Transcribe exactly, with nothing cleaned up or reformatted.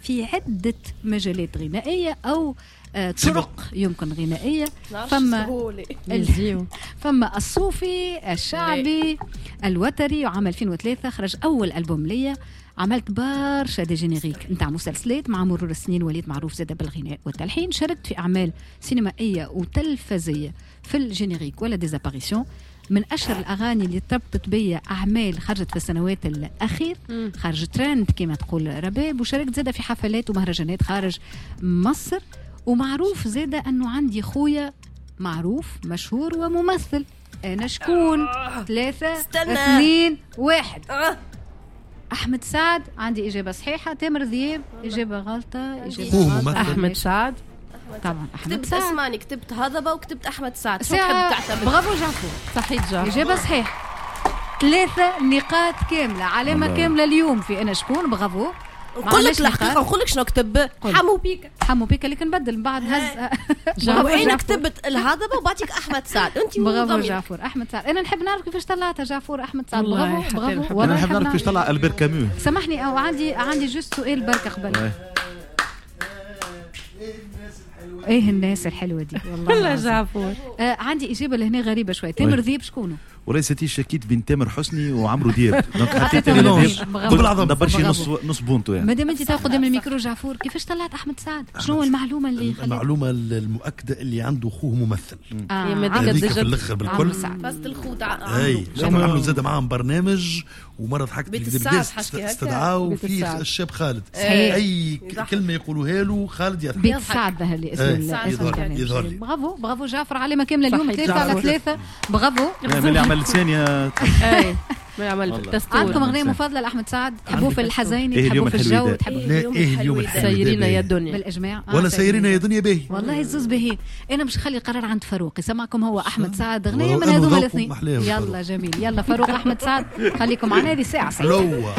في عدة مجالات غنائية أو آه طرق يمكن غنائية. فما فما الصوفي، الشعبي، الوتري. وعام ألفين وثلاثة خرج أول ألبوم ليا. عملت برشا دي جينيريك نتاع مسلسلات، مع مرور السنين وليت معروف زادة بالغناء والتلحين. شاركت في أعمال سينمائية وتلفزية في الجينيريك ولا ديزاباريسيون. من أشهر الأغاني اللي تربطت بيا أعمال خرجت في السنوات الأخير، خرج ترند كما تقول رباب. وشاركت زادة في حفلات ومهرجانات خارج مصر. ومعروف زادة أنه عندي خويا معروف مشهور وممثل. أنا شكون؟ آه. ثلاثة استنى. اثنين واحد آه. أحمد سعد. عندي إجابة صحيحة. تامر ذياب إجابة غلطة. إجابة غلطة. أحمد سعد طبعا. أحمد كتبت سعد. اسماني كتبت هضبة وكتبت أحمد سعد. شو تحب تعتمد؟ برافو جعفور. صحيح جعفور. إجابة صحيحة. ثلاثة نقاط كاملة، علامة الله. كاملة اليوم في أنا شكون. برافو. نقول لك الحقيقة نقول لك شنو كتب. حمو بيكا. حمو بيكا اللي كنبدل من بعد هز. وين كتبت الهضبة وبعديك أحمد سعد. أنت برافو جعفور. أحمد سعد. أنا نحب نعرف كيفاش طلعتها جعفور أحمد سعد. برافو برافو. أنا نحب نعرف كيفاش طلع ألبير كامو. سامحني أو عندي عندي جوست سؤال بركة قبل. ايه الناس الحلوه دي والله جعفور. آه عندي اجابه لهنا غريبه شويه. تامر ذيب شكونه؟ وليستي شكيت بين تامر حسني وعمرو دياب. دونك حطيت تامر دبر شي نص نص بونتو يعني. مادام انت تاخذ قدام الميكرو جعفور، كيفاش طلعت احمد سعد؟ شنو المعلومه اللي خليت؟ المعلومه المؤكده اللي عنده اخوه ممثل. اه هذيك في الاخر بالكل. بس الخوت اي عملوا زاد معاهم برنامج ومره ضحكت استدعاوا فيه الشاب خالد. اي كلمه يقولوها له خالد يضحك. بيت سعد اللي اسمه. برافو برافو جعفر. علامه كامله اليوم ثلاثة على ثلاثة. برافو. اللي عمل ثانيه. اي ما عمل الدستور. عندكم اغنيه مفضله لاحمد سعد؟ تحبوه في الحزين، تحبوه في الجو، تحبوه ايه اليوم سيرينا يا دنيا بالاجماع ولا سيرينا يا دنيا باهي. والله الزوز باهي. انا مش خلي القرار عند فاروق يسمعكم هو احمد سعد اغنيه من هذوما الاثنين. يلا جميل. يلا فاروق احمد سعد خليكم معنا هذه ساعه ساعه.